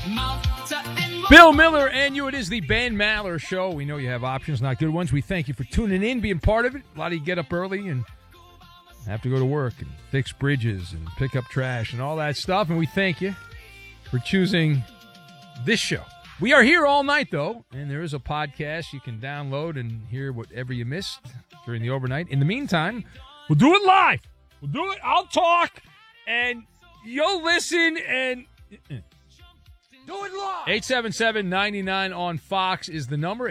Bill Miller and you. It is the Ben Maller Show. We know you have options, not good ones. We thank you for tuning in, being part of it. A lot of you get up early and have to go to work and fix bridges and pick up trash and all that stuff. And we thank you for choosing this show. We are here all night, though, and there is a podcast you can download and hear whatever you missed during the overnight. In the meantime, we'll do it live. We'll do it. I'll talk, and you'll listen, and do it live. 877-99 on Fox is the number.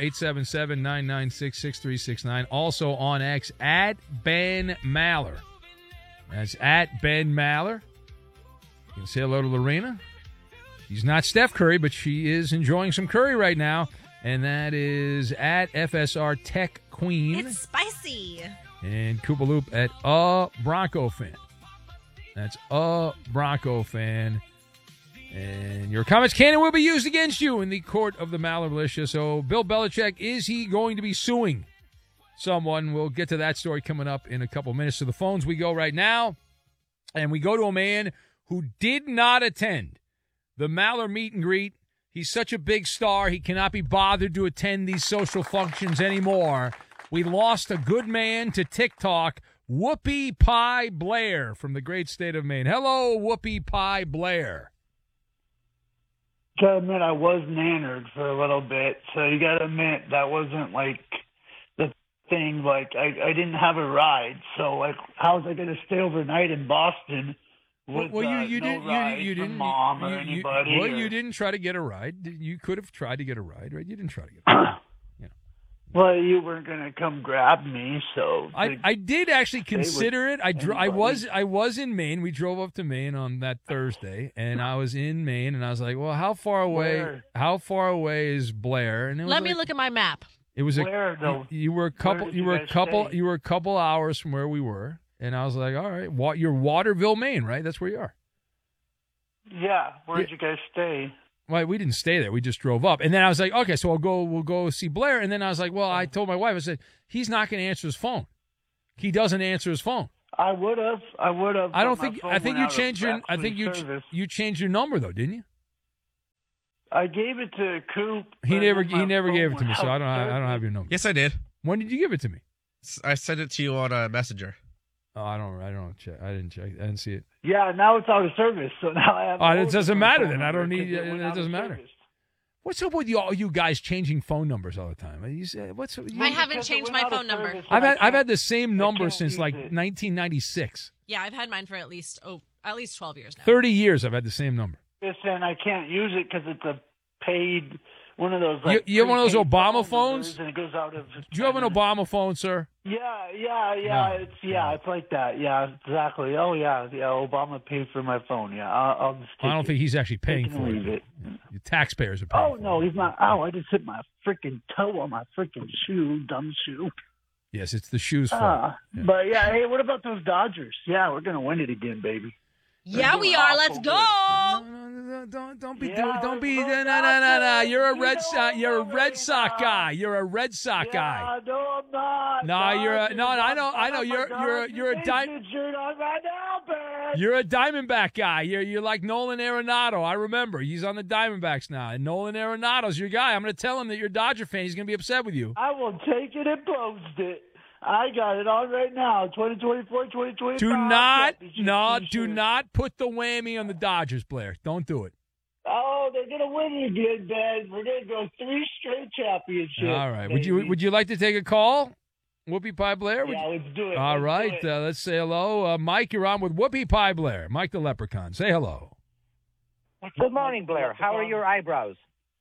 877-996-6369. Also on X, at Ben Maller. That's at Ben Maller. You can say hello to Lorena. She's not Steph Curry, but she is enjoying some curry right now. And that is at FSR Tech Queen. It's spicy. And Koopa Loop at a Bronco fan. That's a Bronco fan. And your comments can and will be used against you in the court of the Maller Militia. So, Bill Belichick, is he going to be suing someone? We'll get to that story coming up in a couple minutes. To the phones we go right now. And we go to a man who did not attend the Maller meet and greet. He's such a big star, he cannot be bothered to attend these social functions anymore. We lost a good man to TikTok, Whoopi Pie Blair from the great state of Maine. Hello, Whoopi Pie Blair. Gotta admit, I was nannered for a little bit, so you gotta admit that wasn't like the thing. Like I didn't have a ride, so like how was I gonna stay overnight in Boston? With, you didn't, mom or anybody. You didn't try to get a ride. You could have tried to get a ride, right? You didn't try to get a ride. Well, you weren't going to come grab me, so I did actually consider it. I was in Maine. We drove up to Maine on that Thursday, and I was in Maine, and I was like, well, how far away? Where? How far away is Blair? And it was Let me look at my map. It was Where, though? You were a couple. You were a couple hours from where we were, and I was like, all right, you're Waterville, Maine, right? That's where you are. Yeah. Where'd you guys stay? Well, we didn't stay there. We just drove up. And then I was like, okay, so we'll go see Blair. And then I was like, well, I told my wife, I said, he's not going to answer his phone. He doesn't answer his phone. I would have. I think you changed you changed your number though, didn't you? I gave it to Coop. He never gave it to me, so I don't have your number. Yes, I did. When did you give it to me? I sent it to you on Messenger. Oh, I don't check. I didn't check. I didn't see it. Yeah, now it's out of service, so now I have. Oh, it doesn't matter then. I don't need. It doesn't matter. What's up with you guys changing phone numbers all the time? I haven't changed my phone number. I've had the same number since like 1996. Yeah, I've had mine for at least 12 years now. 30 years I've had the same number. Listen, I can't use it because it's a paid one of those. Like, you have one of those Obama phones? And it goes out of. Do you have an Obama phone, sir? Yeah. It's like that. Yeah, exactly. Oh yeah. Obama paid for my phone. Yeah, I'll just. I don't think he's actually paying for it. The taxpayers are paying. Oh no, he's not. Oh, I just hit my freaking toe on my freaking shoe, dumb shoe. Yes, it's the shoe's fault. But yeah, hey, what about those Dodgers? Yeah, we're gonna win it again, baby. Yeah, we are. Let's go. No, don't be. No. You're a Red Sox. You're a Red Sox guy. You're a Red Sox guy. No, I'm not. No, I know. You're a You're a Diamondback guy. You're like Nolan Arenado. I remember he's on the Diamondbacks now, and Nolan Arenado's your guy. I'm going to tell him that you're a Dodger fan. He's going to be upset with you. I will take it and post it. I got it on right now. 2024, 2025. Do not put the whammy on the Dodgers, Blair. Don't do it. Oh, they're gonna win it again, Ben. We're gonna go 3 straight championships. All right. Would you like to take a call, Whoopi Pie Blair? Yeah, let's do it. All right. Let's say hello, Mike. You're on with Whoopi Pie Blair. Mike the Leprechaun. Say hello. Good morning, Blair. How are your eyebrows?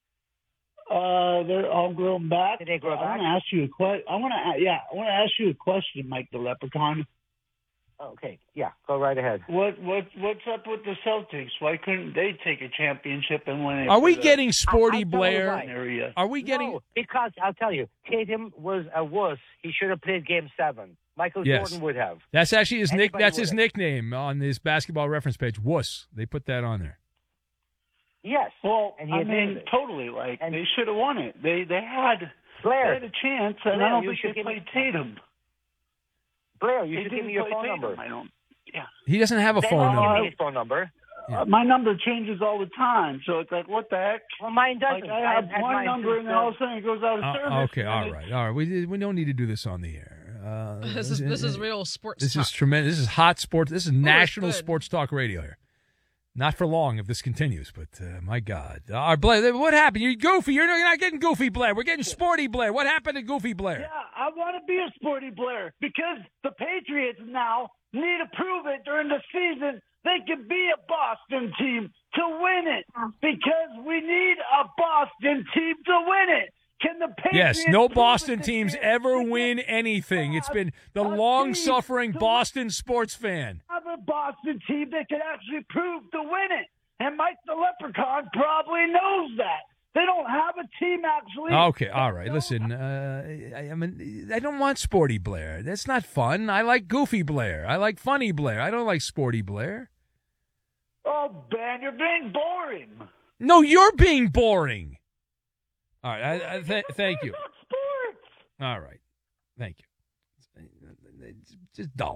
They're all grown back. Did they grow back? I want to ask you a question. I want to ask you a question, Mike the Leprechaun. Okay, yeah, go right ahead. What's up with the Celtics? Why couldn't they take a championship and win it? Are we getting sporty, Blair? Are we getting? No, because I'll tell you, Tatum was a wuss. He should have played Game 7. Michael Jordan would have. That's actually his his nickname on this Basketball Reference page. Wuss. They put that on there. Yes. Well, totally. Like they should have won it. They had Blair. They had a chance, and I don't think they played Tatum. Blair, you should give me your phone number. I don't. Yeah. He doesn't have a phone number. Give me his phone number. my number changes all the time. So it's like, what the heck? Well, mine doesn't. Like, I have one number, and then all of a sudden it goes out of service. Okay, all right. We don't need to do this on the air. This is real sports. This talk. is tremendous. This is hot sports. This is national good. sports talk radio here. Not for long if this continues, but my God. Blair, what happened? You're goofy. You're not getting goofy, Blair. We're getting sporty, Blair. What happened to goofy Blair? Yeah, I want to be a sporty Blair because the Patriots now need to prove it during the season. They can be a Boston team to win it because we need a Boston team to win it. Can the Patriots? Yes, no Boston teams ever win anything. It's been the long-suffering Boston sports fan. Have a Boston team that can actually prove to win it, and Mike the Leprechaun probably knows that. They don't have a team actually. Okay, all right. Listen, I don't want sporty Blair. That's not fun. I like goofy Blair. I like funny Blair. I don't like sporty Blair. Oh, Ben, you're being boring. No, you're being boring. All right, thank you. Sports. All right, thank you. It's just dull.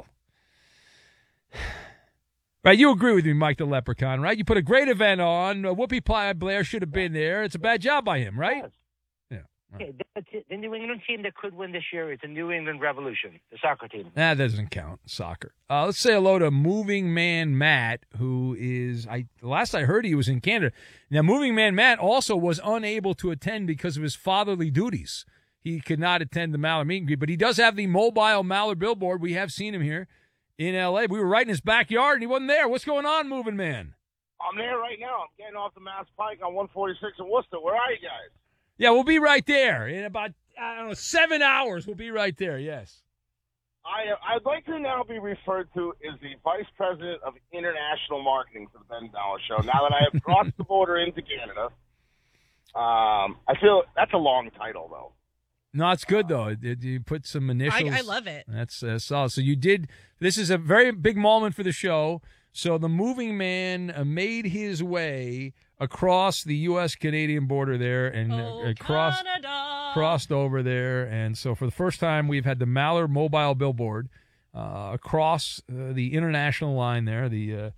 Right, you agree with me, Mike the Leprechaun, right? You put a great event on. Whoopi Pie Blair should have been there. It's a bad job by him, right? Yes. Yeah. Okay, the New England team that could win this year is the New England Revolution, the soccer team. That doesn't count, soccer. Let's say hello to Moving Man Matt, who is, last I heard he was in Canada. Now, Moving Man Matt also was unable to attend because of his fatherly duties. He could not attend the Maller meet and greet, but he does have the mobile Maller billboard. We have seen him here in L.A. We were right in his backyard, and he wasn't there. What's going on, Moving Man? I'm there right now. I'm getting off the Mass Pike on 146 in Worcester. Where are you guys? Yeah, we'll be right there. In about, 7 hours, we'll be right there, yes. I'd like to now be referred to as the Vice President of International Marketing for the Ben Dollar Show. Now that I have crossed the border into Canada, I feel that's a long title, though. No, it's good, though. You put some initials. I love it. That's solid. So you did – this is a very big moment for the show. So the Moving Man made his way across the U.S.-Canadian border there and crossed over there. And so for the first time, we've had the Maller mobile billboard across the international line there. Anyway.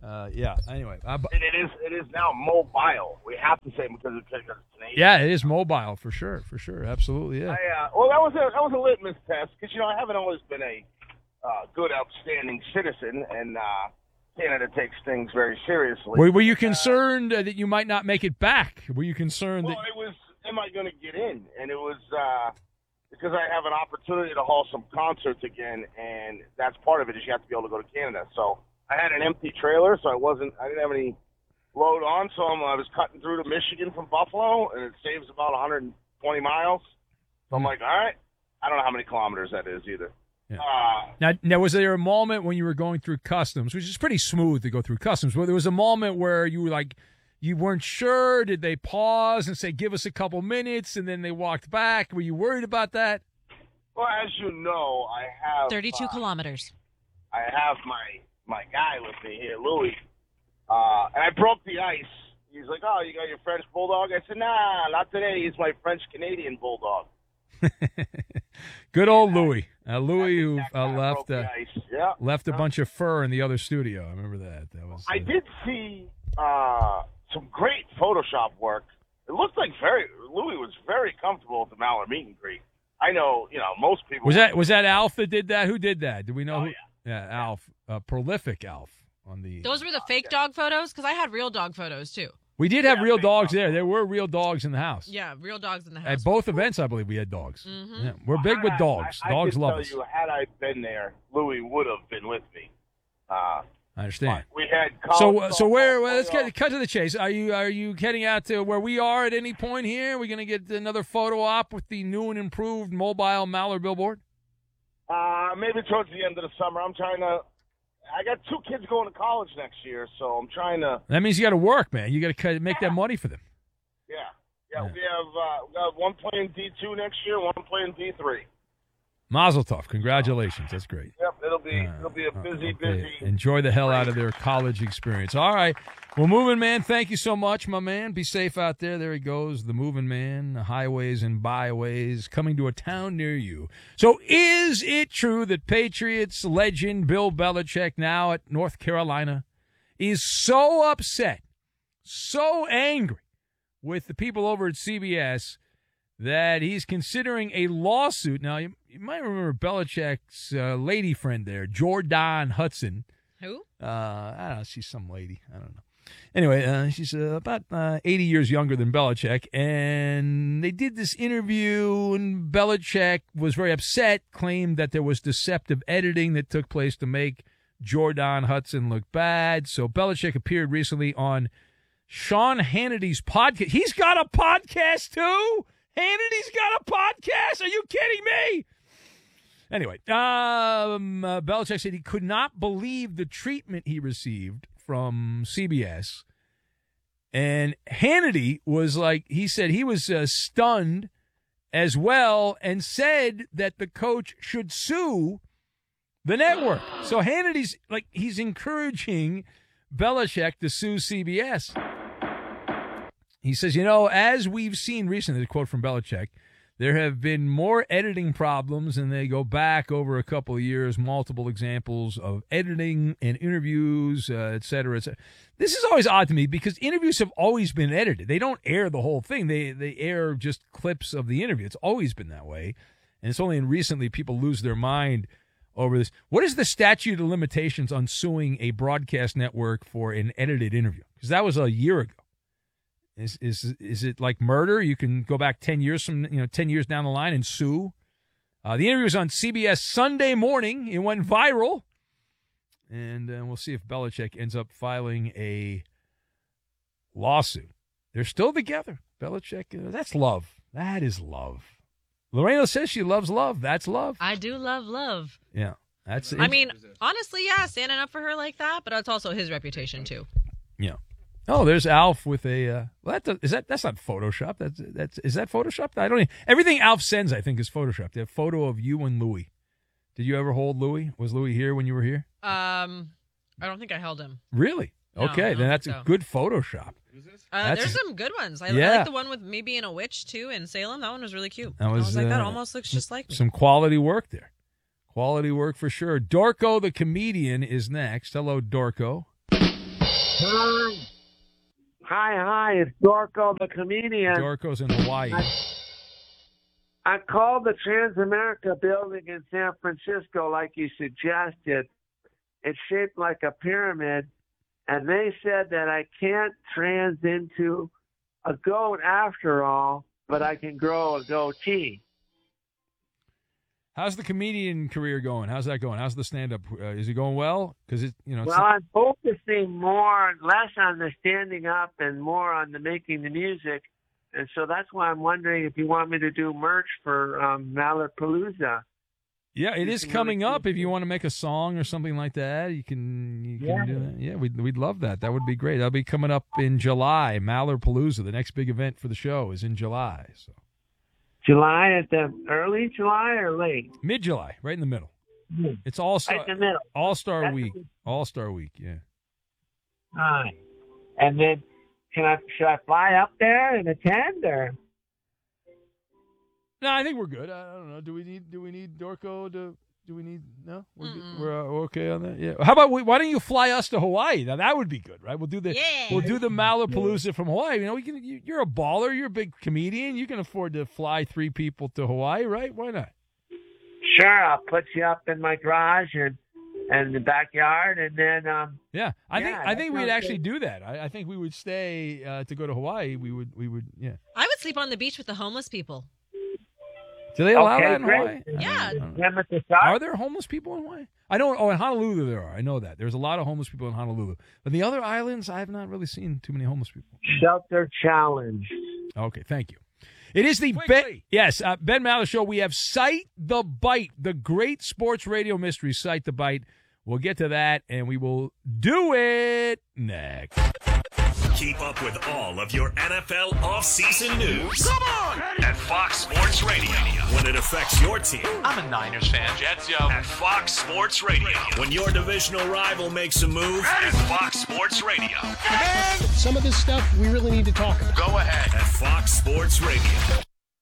It is now mobile. We have to say because it's Canadian. Yeah, it is mobile for sure. Absolutely, yeah. Well, that was a litmus test because, I haven't always been a good, outstanding citizen, and Canada takes things very seriously. Were you concerned that you might not make it back? Were you concerned that... it was, am I going to get in? And it was because I have an opportunity to haul some concerts again, and that's part of it is you have to be able to go to Canada. So I had an empty trailer, so I didn't have any load on, so I was cutting through to Michigan from Buffalo, and it saves about 120 miles. So I'm like, all right. I don't know how many kilometers that is either. Yeah. Now, was there a moment when you were going through customs, which is pretty smooth to go through customs, but there was a moment where you were like, you weren't sure? Did they pause and say, give us a couple minutes, and then they walked back? Were you worried about that? Well, as you know, I have 32 kilometers. I have my guy with me here, Louis, and I broke the ice. He's like, oh, you got your French Bulldog? I said, nah, not today. He's my French-Canadian Bulldog. Good old Louis. Louis, who left a bunch of fur in the other studio. I remember that. I did see some great Photoshop work. It looked like Louis was very comfortable with the Maller meet and greet. I know, most people. Was that Alf that did that? Who did that? Do we know? Oh, who? Yeah, Alf, prolific Alf on the. Those were the fake dog photos because I had real dog photos too. We did have real dogs there. There were real dogs in the house. Yeah, real dogs in the house. At both events, I believe we had dogs. Mm-hmm. Yeah, we're big with dogs. Dogs love us. I can tell you, had I been there, Louis would have been with me. I understand. We had so where? Well, let's cut to the chase. Are you heading out to where we are at any point here? Are we going to get another photo op with the new and improved mobile Maller billboard? Maybe towards the end of the summer. I got 2 kids going to college next year, so I'm trying to. That means you got to work, man. You got to make that money for them. Yeah. We have one playing D2 next year, one playing D3. Mazel tov. Congratulations. That's great. Yep, it'll be a busy. Enjoy the hell out of their college experience. All right. Well, Moving Man, thank you so much, my man. Be safe out there. There he goes, the Moving Man, the highways and byways coming to a town near you. So is it true that Patriots legend Bill Belichick now at North Carolina is so upset, so angry with the people over at CBS that he's considering a lawsuit. Now, you might remember Belichick's lady friend there, Jordan Hudson. Who? I don't know. She's some lady. I don't know. Anyway, she's about 80 years younger than Belichick, and they did this interview, and Belichick was very upset, claimed that there was deceptive editing that took place to make Jordan Hudson look bad. So Belichick appeared recently on Sean Hannity's podcast. He's got a podcast, too? Hannity's got a podcast? Are you kidding me? Anyway, Belichick said he could not believe the treatment he received from CBS. And Hannity was like, he said he was stunned as well and said that the coach should sue the network. So Hannity's like, he's encouraging Belichick to sue CBS. He says, as we've seen recently, the quote from Belichick, there have been more editing problems, and they go back over a couple of years, multiple examples of editing and interviews, et cetera, et cetera. This is always odd to me because interviews have always been edited. They don't air the whole thing. They air just clips of the interview. It's always been that way, and it's only recently people lose their mind over this. What is the statute of limitations on suing a broadcast network for an edited interview? Because that was a year ago. Is it like murder? You can go back 10 years from 10 years down the line and sue. The interview was on CBS Sunday morning. It went viral, and we'll see if Belichick ends up filing a lawsuit. They're still together. Belichick, that's love. That is love. Lorena says she loves love. That's love. I do love love. Yeah, that's. I mean, honestly, yeah, standing up for her like that, but it's also his reputation too. Yeah. Oh, there's Alf with a. That's not Photoshop. Is that Photoshop? I don't. Everything Alf sends, I think, is Photoshopped. A photo of you and Louie. Did you ever hold Louie? Was Louie here when you were here? I don't think I held him. Really? No, okay, then that's a good Photoshop. There's some good ones. I like the one with me being a witch too in Salem. That one was really cute. I was like, that almost looks just like me. Some quality work there. Quality work for sure. Dorco the comedian is next. Hello, Dorco. Hi, it's Dorco the comedian. Dorco's in Hawaii. I called the Transamerica building in San Francisco like you suggested. It's shaped like a pyramid, and they said that I can't trans into a goat after all, but I can grow a goatee. How's the comedian career going? How's that going? How's the stand-up? Is it going well? Because well, I'm focusing less on the standing up and more on the making the music, and so that's why I'm wondering if you want me to do merch for Malapalooza. Yeah, it is coming up. If you want to make a song or something like that, you can do that. Yeah, we'd love that. That would be great. That'll be coming up in July. Malapalooza, the next big event for the show, is in July. So. July at the early July or late? Mid-July, right in the middle. Mm-hmm. It's All-Star. Right in the middle. All-Star Week. All-Star Week, yeah. All right. And then should I fly up there and attend or? No, I think we're good. I don't know. Do we need Dorco to? Do we need? No, we're okay on that. Yeah. How about why don't you fly us to Hawaii? Now that would be good, right? We'll do the Malapalooza from Hawaii. You're a baller. You're a big comedian. You can afford to fly 3 people to Hawaii, right? Why not? Sure, I'll put you up in my garage and the backyard, and then I think we'd actually do that. I think we would stay to go to Hawaii. We would yeah. I would sleep on the beach with the homeless people. Do they allow that in Hawaii? Yeah. Are there homeless people in Hawaii? I don't. Oh, in Honolulu there are. I know that. There's a lot of homeless people in Honolulu. But the other islands, I have not really seen too many homeless people. Shelter challenge. Okay, thank you. It is the Ben Maller Show. We have Cite the Bite, the great sports radio mystery, Cite the Bite. We'll get to that, and we will do it next. Keep up with all of your NFL offseason news. Come on! At Fox Sports Radio. When it affects your team. I'm a Niners fan. Jets, yo. At Fox Sports Radio. When your divisional rival makes a move. At Fox Sports Radio. And some of this stuff we really need to talk about. Go ahead. At Fox Sports Radio.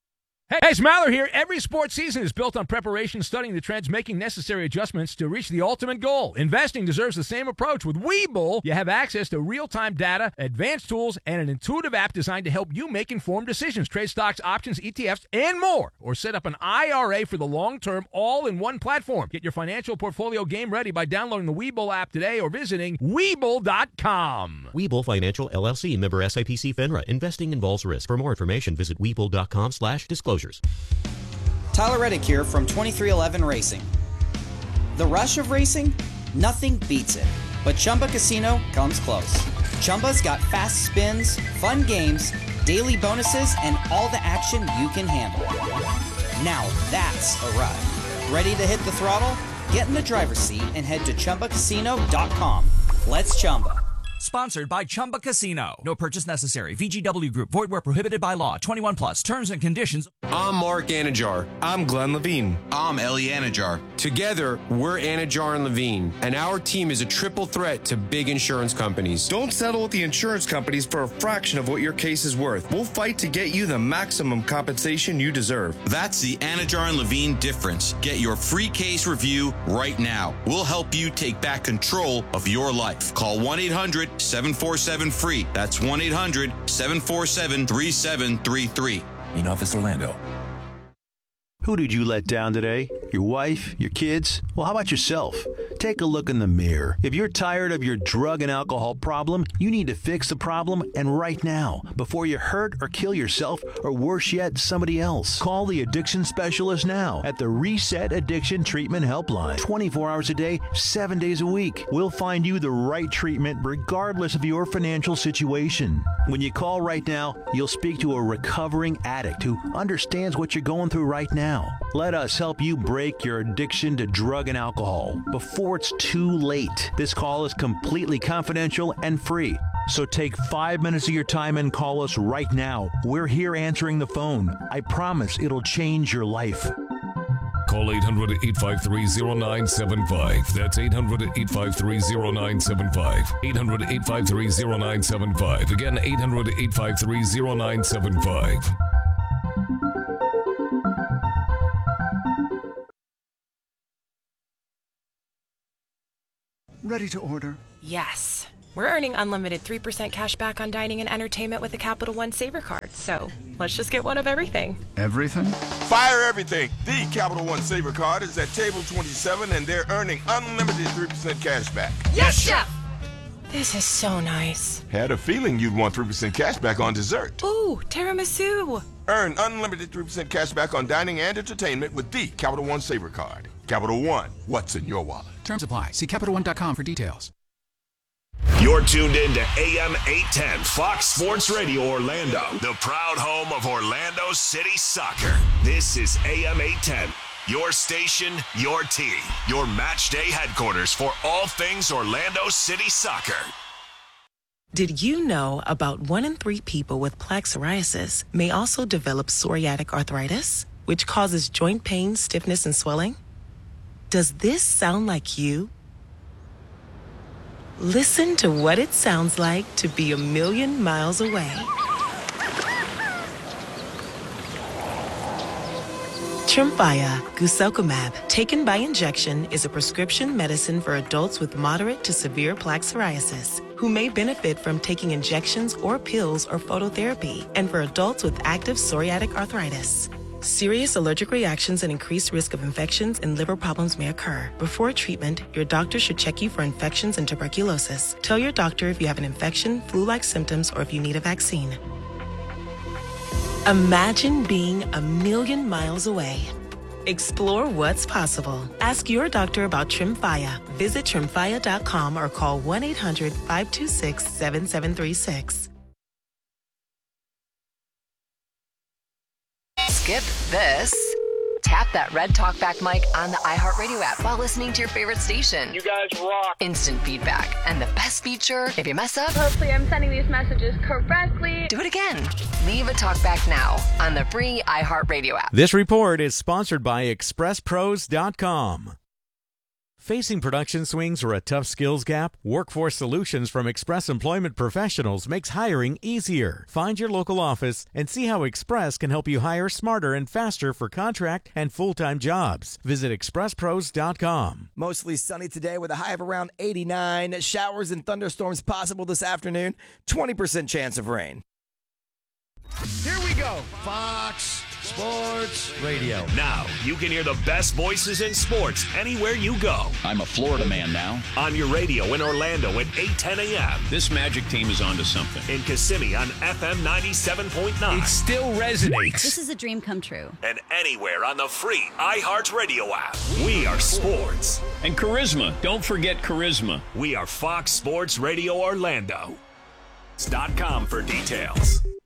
Hey, it's Maller here. Every sports season is built on preparation, studying the trends, making necessary adjustments to reach the ultimate goal. Investing deserves the same approach. With Webull, you have access to real-time data, advanced tools, and an intuitive app designed to help you make informed decisions. Trade stocks, options, ETFs, and more. Or set up an IRA for the long term, all in one platform. Get your financial portfolio game ready by downloading the Webull app today or visiting Webull.com. Webull Financial, LLC, member SIPC FINRA. Investing involves risk. For more information, visit Webull.com/disclosures. Tyler Reddick here from 2311 Racing. The rush of racing? Nothing beats it. But Chumba Casino comes close. Chumba's got fast spins, fun games, daily bonuses, and all the action you can handle. Now that's a ride. Ready to hit the throttle? Get in the driver's seat and head to ChumbaCasino.com. Let's Chumba. Sponsored by Chumba Casino. No purchase necessary. VGW Group. Void where prohibited by law. 21 plus. Terms and conditions. I'm Mark Anajar. I'm Glenn Levine. I'm Ellie Anajar. Together, we're Anajar and Levine, and our team is a triple threat to big insurance companies. Don't settle with the insurance companies for a fraction of what your case is worth. We'll fight to get you the maximum compensation you deserve. That's the Anajar and Levine difference. Get your free case review right now. We'll help you take back control of your life. Call 1-800-747-FREE. That's 1-800-747-3733. In Office Orlando. Who did you let down today? Your wife? Your kids? Well, how about yourself? Take a look in the mirror. If you're tired of your drug and alcohol problem, you need to fix the problem, and right now, before you hurt or kill yourself, or worse yet, somebody else. Call the addiction specialist now at the Reset Addiction Treatment Helpline. 24 hours a day, 7 days a week. We'll find you the right treatment regardless of your financial situation. When you call right now, you'll speak to a recovering addict who understands what you're going through right now. Let us help you break your addiction to drug and alcohol before it's too late. This call is completely confidential and free. So take 5 minutes of your time and call us right now. We're here answering the phone. I promise it'll change your life. Call 800-853-0975. That's 800-853-0975. 800-853-0975. Again, 800-853-0975. Ready to order? Yes. We're earning unlimited 3% cash back on dining and entertainment with the Capital One Saver Card. So let's just get one of everything. Everything? Fire everything. The Capital One Saver Card is at table 27, and they're earning unlimited 3% cash back. Yes, Chef! This is so nice. Had a feeling you'd want 3% cash back on dessert. Ooh, tiramisu. Earn unlimited 3% cash back on dining and entertainment with the Capital One Saver Card. Capital One, what's in your wallet? Terms apply. See CapitalOne.com for details. You're tuned in to AM 810 Fox Sports Radio Orlando, the proud home of Orlando City Soccer. This is AM 810, your station, your team, your match day headquarters for all things Orlando City Soccer. Did you know about 1 in 3 people with plaque psoriasis may also develop psoriatic arthritis, which causes joint pain, stiffness, and swelling? Does this sound like you? Listen to what it sounds like to be a million miles away. Tremfya guselkumab, taken by injection, is a prescription medicine for adults with moderate to severe plaque psoriasis who may benefit from taking injections or pills or phototherapy, and for adults with active psoriatic arthritis. Serious allergic reactions and increased risk of infections and liver problems may occur. Before treatment, your doctor should check you for infections and tuberculosis. Tell your doctor if you have an infection, flu-like symptoms, or if you need a vaccine. Imagine being a million miles away. Explore what's possible. Ask your doctor about Tremfya. Visit Tremfya.com or call 1-800-526-7736. Skip this. Tap that red talkback mic on the iHeartRadio app while listening to your favorite station. You guys rock. Instant feedback. And the best feature, if you mess up, hopefully I'm sending these messages correctly. Do it again. Leave a talkback now on the free iHeartRadio app. This report is sponsored by ExpressPros.com. Facing production swings or a tough skills gap? Workforce Solutions from Express Employment Professionals makes hiring easier. Find your local office and see how Express can help you hire smarter and faster for contract and full-time jobs. Visit expresspros.com. Mostly sunny today with a high of around 89. Showers and thunderstorms possible this afternoon. 20% chance of rain. Here we go. Fox Sports Radio. Now you can hear the best voices in sports anywhere you go. I'm a Florida man now. On your radio in Orlando at 8:10 a.m. This Magic team is onto something. In Kissimmee on FM 97.9. It still resonates. This is a dream come true. And anywhere on the free iHeartRadio app. We are sports. And charisma. Don't forget charisma. We are Fox Sports Radio Orlando. .com for details.